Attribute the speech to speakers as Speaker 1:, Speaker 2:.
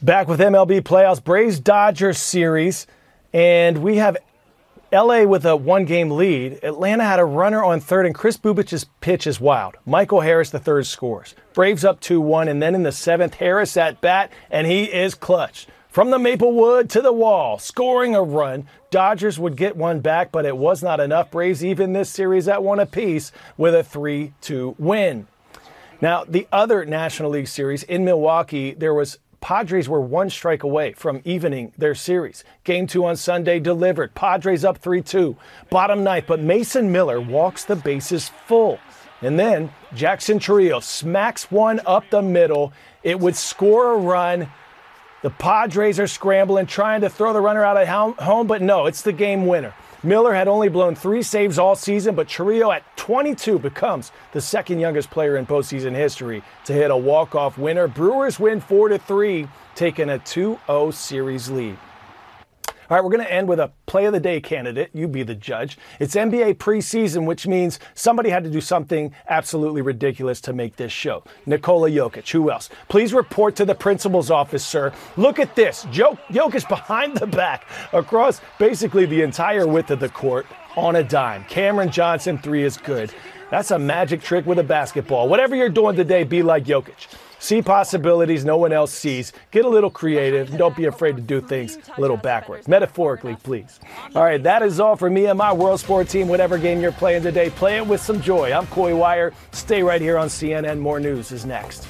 Speaker 1: Back with MLB playoffs, Braves-Dodgers series, and we have LA with a one-game lead. Atlanta had a runner on third, and Kris Bubic's pitch is wild. Michael Harris, the third, scores. Braves up 2-1, and then in the seventh, Harris at bat, and he is clutch. From the Maplewood to the wall, scoring a run. Dodgers would get one back, but it was not enough. Braves even this series at one apiece with a 3-2 win. Now, the other National League series in Milwaukee, Padres were one strike away from evening their series. Game 2 on Sunday delivered. Padres up 3-2. Bottom ninth, but Mason Miller walks the bases full. And then Jackson Chourio smacks one up the middle. It would score a run. The Padres are scrambling, trying to throw the runner out of home, but no, it's the game winner. Miller had only blown 3 saves all season, but Chourio at 22 becomes the second youngest player in postseason history to hit a walk-off winner. Brewers win 4-3, taking a 2-0 series lead. All right, we're going to end with a play of the day candidate. You be the judge. It's NBA preseason, which means somebody had to do something absolutely ridiculous to make this show. Nikola Jokic. Who else? Please report to the principal's office, sir. Look at this. Jokic behind the back across basically the entire width of the court on a dime. Cameron Johnson 3 is good. That's a magic trick with a basketball. Whatever you're doing today, be like Jokic. See possibilities no one else sees. Get a little creative. And don't be afraid to do things a little backwards. Metaphorically, please. All right, that is all for me and my World Sport team. Whatever game you're playing today, play it with some joy. I'm Coy Wire. Stay right here on CNN. More news is next.